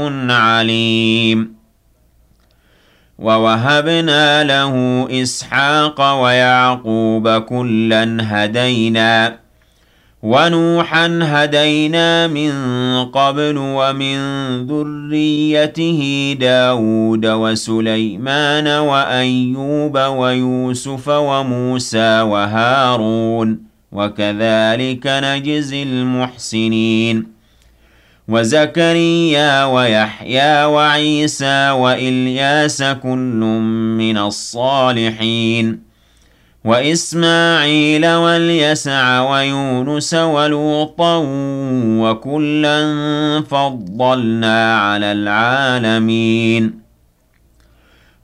عليم ووهبنا له إسحاق ويعقوب كلا هدينا ونوحا هدينا من قبل ومن ذريته داود وسليمان وأيوب ويوسف وموسى وهارون وكذلك نجزي المحسنين وزكريا ويحيى وعيسى وإلياس كل من الصالحين وإسماعيل واليسع ويونس ولوطا وكلا فضلنا على العالمين